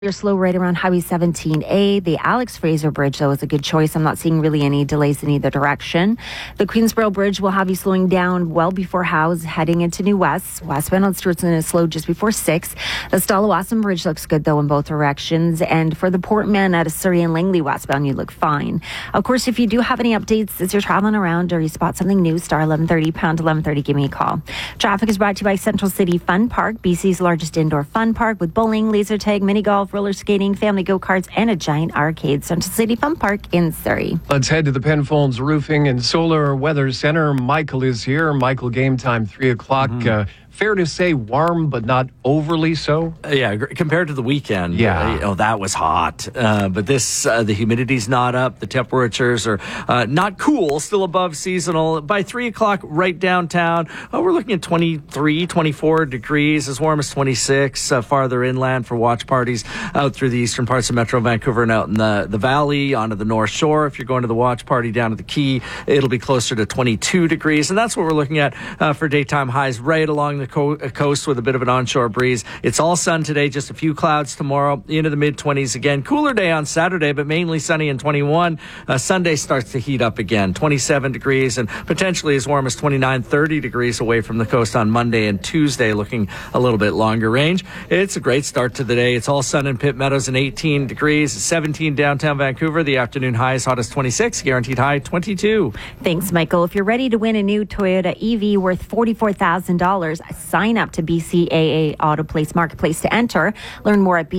You're slow right around Highway 17A. The Alex Fraser Bridge, though, is a good choice. I'm not seeing really any delays in either direction. The Queensboro Bridge will have you slowing down well before Howes, heading into New West. Westbound on Stewartson is slow just before 6. The Stalawasan Bridge looks good, though, in both directions. And for the Portman at Surrey and Langley westbound, you look fine. Of course, if you do have any updates as you're traveling around or you spot something new, star 1130, pound 1130, give me a call. Traffic is brought to you by Central City Fun Park, BC's largest indoor fun park with bowling, laser tag, mini golf, roller skating, family go-karts, and a giant arcade. Central City Fun Park in Surrey. Let's head to the Penfolds Roofing and Solar Weather Center. Michael is here. Michael, game time, 3 o'clock. Fair to say warm, but not overly so? Yeah, compared to the weekend. Yeah. That was hot. But this, the humidity's not up. The temperatures are not cool, still above seasonal. By 3 o'clock, right downtown, we're looking at 23, 24 degrees, as warm as 26 farther inland for watch parties out through the eastern parts of Metro Vancouver and out in the valley, onto the North Shore. If you're going to the watch party down to the Quay, it'll be closer to 22 degrees. And that's what we're looking at for daytime highs right along the coast with a bit of an onshore breeze. It's all sun today, just a few clouds tomorrow, into the mid-20s again. Cooler day on Saturday, but mainly sunny and 21. Sunday starts to heat up again, 27 degrees and potentially as warm as 29, 30 degrees away from the coast on Monday and Tuesday, looking a little bit longer range. It's a great start to the day. It's all sun in Pitt Meadows and 18 degrees, 17 downtown Vancouver. The afternoon high is hot as 26, guaranteed high 22. Thanks, Michael. If you're ready to win a new Toyota EV worth $44,000, sign up to BCAA Auto Place Marketplace to enter. Learn more at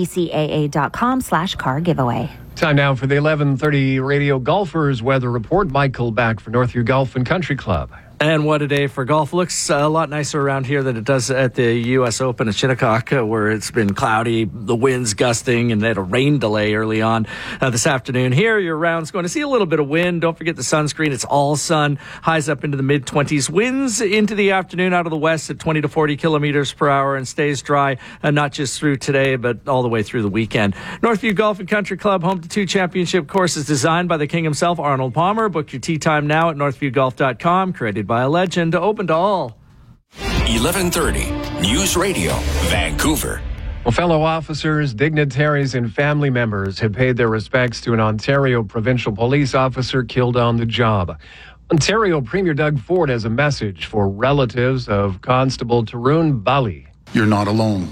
bcaa.com/car giveaway. Time now for the 11:30 Radio Golfers Weather Report. Michael back for Northview Golf and Country Club. And what a day for golf. Looks a lot nicer around here than it does at the U.S. Open at Shinnecock, where it's been cloudy, the winds gusting, and they had a rain delay early on this afternoon. Here, your round's going to see a little bit of wind. Don't forget the sunscreen. It's all sun. Highs up into the mid-20s. Winds into the afternoon out of the west at 20 to 40 kilometers per hour and stays dry, not just through today, but all the way through the weekend. Northview Golf and Country Club, home to 2 championship courses designed by the king himself, Arnold Palmer. Book your tee time now at northviewgolf.com. Created by a legend, open to all. 1130 News Radio, Vancouver. Well, fellow officers, dignitaries, and family members have paid their respects to an Ontario provincial police officer killed on the job. Ontario Premier Doug Ford has a message for relatives of Constable Tarun Bali. You're not alone.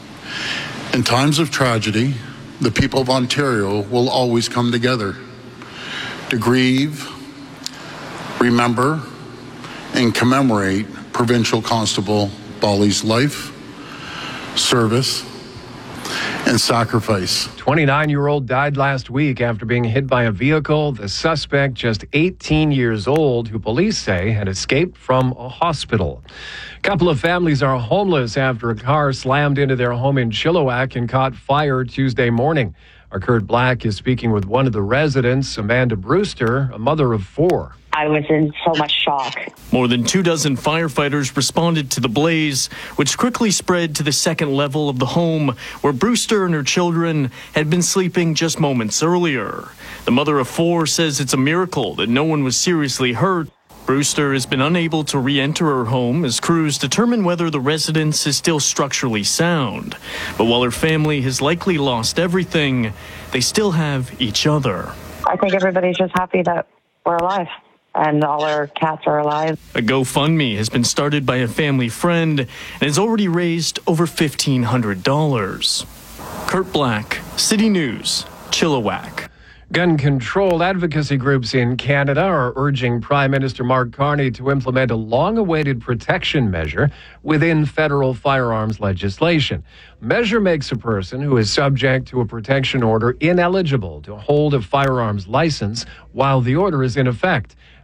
In times of tragedy, the people of Ontario will always come together to grieve, remember, and commemorate Provincial Constable Bali's life, service, and sacrifice. 29-year-old died last week after being hit by a vehicle. The suspect, just 18 years old, who police say had escaped from a hospital. A couple of families are homeless after a car slammed into their home in Chilliwack and caught fire Tuesday morning. Our Kurt Black is speaking with one of the residents, Amanda Brewster, a mother of 4. I was in so much shock. More than 24 firefighters responded to the blaze, which quickly spread to the second level of the home where Brewster and her children had been sleeping just moments earlier. The mother of 4 says it's a miracle that no one was seriously hurt. Brewster has been unable to re-enter her home as crews determine whether the residence is still structurally sound. But while her family has likely lost everything, they still have each other. I think everybody's just happy that we're alive and all our cats are alive. A GoFundMe has been started by a family friend and has already raised over $1,500. Kurt Black, City News, Chilliwack. Gun control advocacy groups in Canada are urging Prime Minister Mark Carney to implement a long-awaited protection measure within federal firearms legislation. The measure makes a person who is subject to a protection order ineligible to hold a firearms license while the order is in effect.